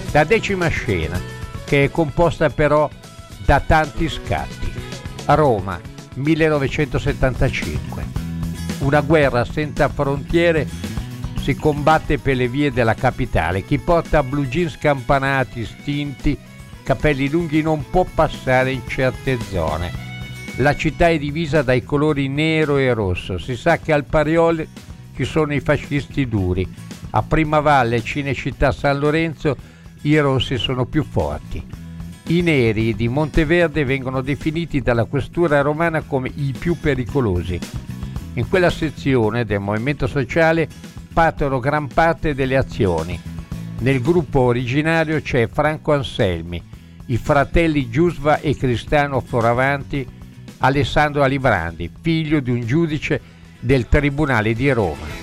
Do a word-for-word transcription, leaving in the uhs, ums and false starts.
La decima scena, che è composta però da tanti scatti. A Roma, millenovecentosettantacinque. Una guerra senza frontiere si combatte per le vie della capitale. Chi porta blue jeans scampanati, stinti, capelli lunghi non può passare in certe zone. La città è divisa dai colori nero e rosso. Si sa che al Parioli ci sono i fascisti duri. A Primavalle, Cinecittà, San Lorenzo, i rossi sono più forti. I neri di Monteverde vengono definiti dalla questura romana come i più pericolosi. In quella sezione del movimento sociale partono gran parte delle azioni. Nel gruppo originario c'è Franco Anselmi, i fratelli Giusva e Cristiano Fioravanti, Alessandro Alibrandi, figlio di un giudice del Tribunale di Roma.